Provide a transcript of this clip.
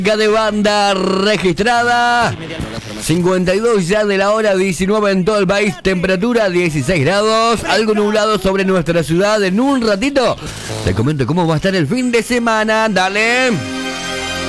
De banda registrada 52 ya de la hora, 19 en todo el país, temperatura 16 grados, algo nublado sobre nuestra ciudad. En un ratito te comento cómo va a estar el fin de semana. Dale.